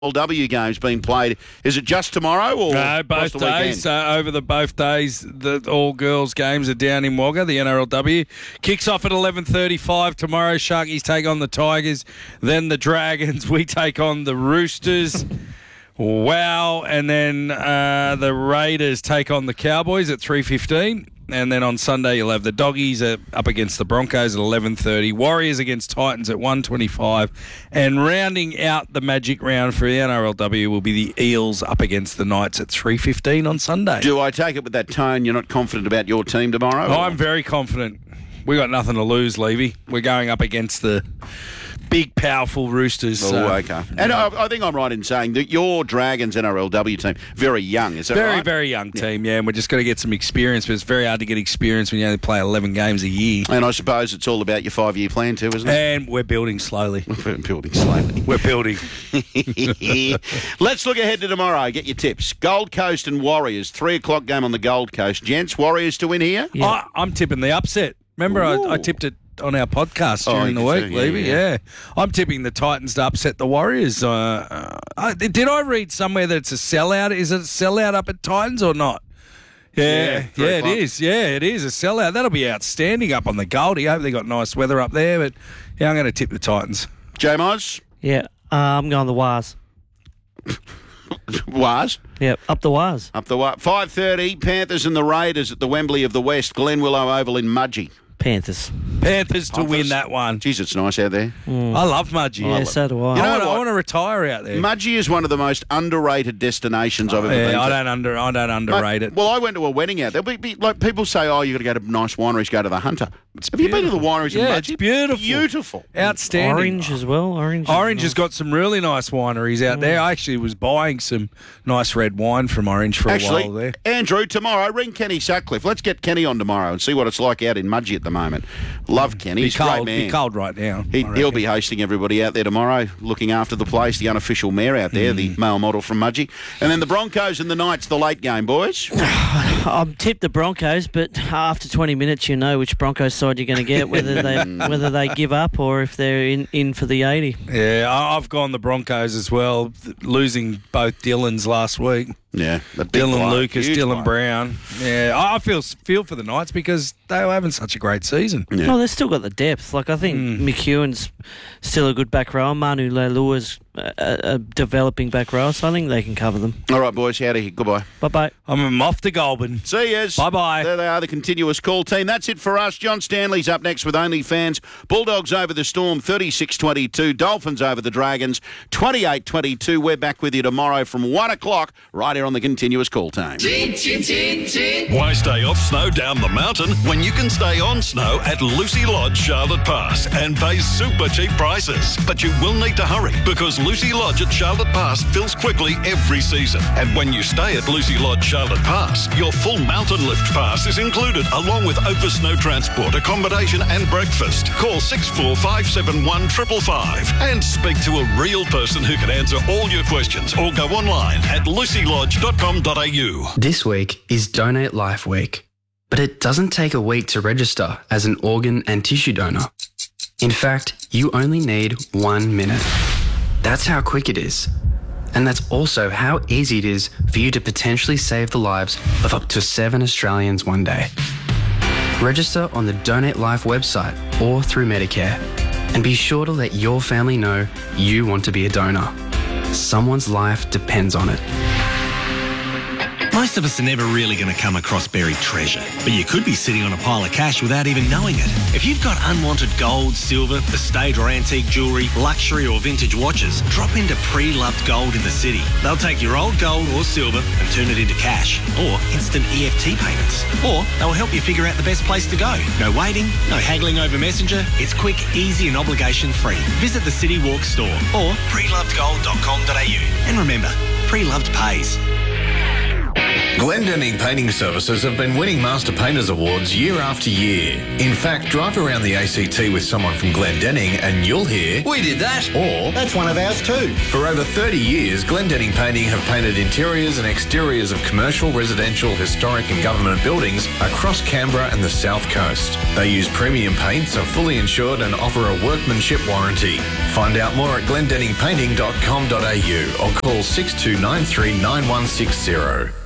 NRLW games being played. Is it just tomorrow or no, both days? Over the both days, the all-girls games are down in Wagga. The NRLW kicks off at 11:35 tomorrow. Sharkies take on the Tigers, then the Dragons. We take on the Roosters. Wow. And then the Raiders take on the Cowboys at 3:15. And then on Sunday, you'll have the Doggies up against the Broncos at 11:30. Warriors against Titans at 1:25. And rounding out the magic round for the NRLW will be the Eels up against the Knights at 3:15 on Sunday. Do I take it with that tone you're not confident about your team tomorrow? Oh, I'm very confident. We got nothing to lose, Levy. We're going up against the big, powerful Roosters. Okay. And I think I'm right in saying that your Dragons NRLW team, very young, is that right? Very, very young team, yeah. And we're just going to get some experience, but it's very hard to get experience when you only play 11 games a year. And I suppose it's all about your 5-year plan too, isn't it? And we're building slowly. We're building slowly. We're building. Let's look ahead to tomorrow. Get your tips. Gold Coast and Warriors, 3 o'clock game on the Gold Coast. Gents, Warriors to win here? Yeah. I'm tipping the upset. Remember, I tipped it on our podcast during the week, Levy. Yeah. I'm tipping the Titans to upset the Warriors. Did I read somewhere that it's a sellout? Is it a sellout up at Titans or not? Yeah, it is. Yeah, it is a sellout. That'll be outstanding up on the Goldie. I hope they got nice weather up there. But yeah, I'm going to tip the Titans. J Moz? Yeah, I'm going the Wars. Wars? Yep, up the Wars. Up the Wars. 5:30, Panthers and the Raiders at the Wembley of the West, Glen Willow Oval in Mudgee. Panthers to win that one. Jeez, it's nice out there. I love Mudgee. Yeah, so do I. I want to retire out there. Mudgee is one of the most underrated destinations I've ever been to. I don't underrate it. Well, I went to a wedding out there. Like people say, oh, you got to go to nice wineries, go to the Hunter. Have you been to the wineries in Mudgee? It's beautiful. Beautiful. Outstanding. Orange as well. Orange has got some really nice wineries out there. I actually was buying some nice red wine from Orange for a while there. Andrew, tomorrow, ring Kenny Sutcliffe. Let's get Kenny on tomorrow and see what it's like out in Mudgee at the moment. Love Kenny. He's a great man. Be cold right now. He'll be hosting everybody out there tomorrow, looking after the place, the unofficial mayor out there, the male model from Mudgee. And then the Broncos and the Knights, the late game, boys. I've tipped the Broncos, but after 20 minutes, you know which Broncos side you're going to get, whether they give up or if they're in for the 80. Yeah, I've gone the Broncos as well, losing both Dylans last week. Yeah, Dylan Lucas, Dylan Brown. Yeah, I feel for the Knights because they were having such a great season. Yeah. Well, they've still got the depth. Like I think McEwen's still a good back row. Manu Leilua's a developing back row, so I think they can cover them. All right, boys, out of here. Goodbye. Bye-bye. I'm off to Goulburn. See yous. Bye-bye. There they are, the continuous call team. That's it for us. John Stanley's up next with OnlyFans. Bulldogs over the Storm, 36-22. Dolphins over the Dragons, 28-22. We're back with you tomorrow from 1 o'clock right here on the continuous call team. Why stay off snow down the mountain when you can stay on snow at Lucy Lodge, Charlotte Pass and pay super cheap prices? But you will need to hurry because Lucy Lodge at Charlotte Pass fills quickly every season. And when you stay at Lucy Lodge, Charlotte Pass, your full mountain lift pass is included along with over snow transport, accommodation and breakfast. Call 64571 555 and speak to a real person who can answer all your questions or go online at lucylodge.com.au. This week is Donate Life Week, but it doesn't take a week to register as an organ and tissue donor. In fact, you only need 1 minute. That's how quick it is. And that's also how easy it is for you to potentially save the lives of up to 7 Australians one day. Register on the Donate Life website or through Medicare. And be sure to let your family know you want to be a donor. Someone's life depends on it. Most of us are never really going to come across buried treasure, but you could be sitting on a pile of cash without even knowing it. If you've got unwanted gold, silver, estate or antique jewellery, luxury or vintage watches, drop into Pre-Loved Gold in the city. They'll take your old gold or silver and turn it into cash or instant EFT payments. Or they'll help you figure out the best place to go. No waiting, no haggling over Messenger. It's quick, easy and obligation free. Visit the City Walk store or prelovedgold.com.au. And remember, Pre-Loved pays. Glendinning Painting Services have been winning Master Painters Awards year after year. In fact, drive around the ACT with someone from Glendinning and you'll hear, "We did that." Or, "That's one of ours too." For over 30 years, Glendinning Painting have painted interiors and exteriors of commercial, residential, historic and government buildings across Canberra and the South Coast. They use premium paints, are fully insured and offer a workmanship warranty. Find out more at glendenningpainting.com.au or call 6293 9160.